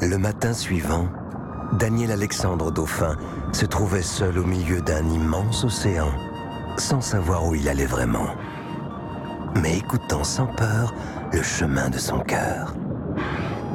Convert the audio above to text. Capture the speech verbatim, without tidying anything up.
Le matin suivant, Daniel Alexandre Dauphin se trouvait seul au milieu d'un immense océan, sans savoir où il allait vraiment, mais écoutant sans peur le chemin de son cœur.